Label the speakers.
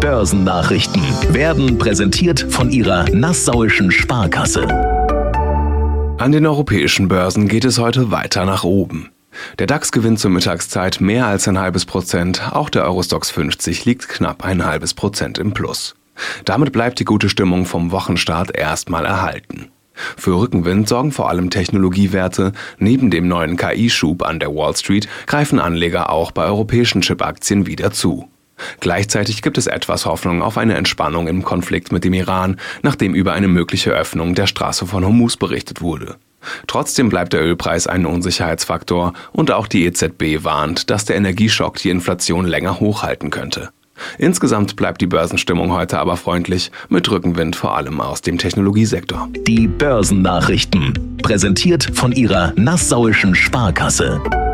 Speaker 1: Börsennachrichten werden präsentiert von Ihrer Nassauischen Sparkasse.
Speaker 2: An den europäischen Börsen geht es heute weiter nach oben. Der DAX gewinnt zur Mittagszeit mehr als 0,5%, auch der Eurostoxx 50 liegt knapp 0,5% im Plus. Damit bleibt die gute Stimmung vom Wochenstart erstmal erhalten. Für Rückenwind sorgen vor allem Technologiewerte. Neben dem neuen KI-Schub an der Wall Street greifen Anleger auch bei europäischen Chipaktien wieder zu. Gleichzeitig gibt es etwas Hoffnung auf eine Entspannung im Konflikt mit dem Iran, nachdem über eine mögliche Öffnung der Straße von Hormuz berichtet wurde. Trotzdem bleibt der Ölpreis ein Unsicherheitsfaktor und auch die EZB warnt, dass der Energieschock die Inflation länger hochhalten könnte. Insgesamt bleibt die Börsenstimmung heute aber freundlich, mit Rückenwind vor allem aus dem Technologiesektor.
Speaker 1: Die Börsennachrichten, präsentiert von Ihrer Nassauischen Sparkasse.